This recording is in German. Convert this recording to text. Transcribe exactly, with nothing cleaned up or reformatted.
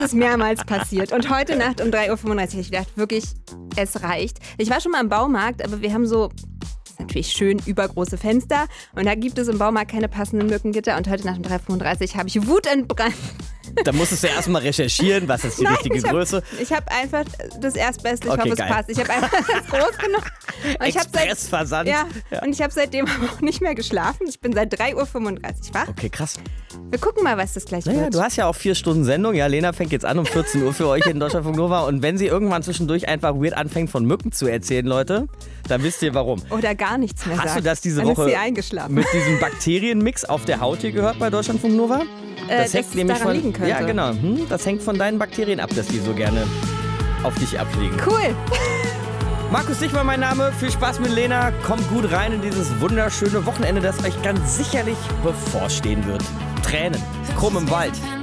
Das ist mehrmals passiert. Und heute Nacht um drei Uhr fünfunddreißig habe ich gedacht, wirklich, es reicht. Ich war schon mal im Baumarkt, aber wir haben so, das ist natürlich schön, übergroße Fenster. Und da gibt es im Baumarkt keine passenden Mückengitter. Und heute Nacht um drei Uhr fünfunddreißig habe ich wutentbrannt. Da musstest du erstmal recherchieren, was ist die Nein, richtige ich hab, Größe. Ich habe einfach das Erstbeste, ich Okay, hoffe, es geil. passt. Ich habe einfach das groß genommen. Und ich hab seit, Expressversand. ja, Ja. und ich habe seitdem auch nicht mehr geschlafen. Ich bin seit drei Uhr fünfunddreißig wach. Okay, krass. Wir gucken mal, was das gleich Naja, wird. du hast ja auch vier Stunden Sendung. Ja, Lena fängt jetzt an um vierzehn Uhr für euch in Deutschlandfunk Nova. Und wenn sie irgendwann zwischendurch einfach weird anfängt, von Mücken zu erzählen, Leute, dann wisst ihr warum. Oder gar nichts mehr Hast sagt. du das diese Dann Woche ist sie eingeschlafen. mit diesem Bakterienmix auf der Haut hier gehört bei Deutschlandfunk Nova? Äh, dass es daran von, liegen könnte. Ja, genau. Hm, das hängt von deinen Bakterien ab, dass die so gerne auf dich abfliegen. Cool. Markus Dichmann mein Name. Viel Spaß mit Lena. Kommt gut rein in dieses wunderschöne Wochenende, das euch ganz sicherlich bevorstehen wird. Tränen, krumm im Wald.